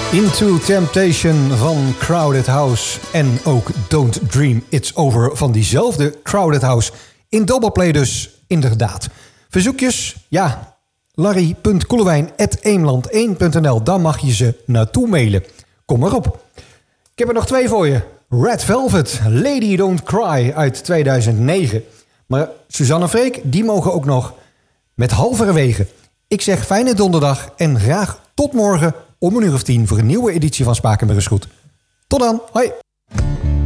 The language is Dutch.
Into Temptation van Crowded House en ook Don't Dream It's Over van diezelfde Crowded House. In doubleplay dus, inderdaad. Verzoekjes? Ja, larry.koelewijn@eemland1.nl. Daar mag je ze naartoe mailen. Kom maar op. Ik heb er nog 2 voor je. Red Velvet, Lady Don't Cry uit 2009. Maar Suzanne en Freek, die mogen ook nog met halverwege. Ik zeg fijne donderdag en graag tot morgen om 10:00 voor een nieuwe editie van Spakenburg is Goed. Tot dan, hoi!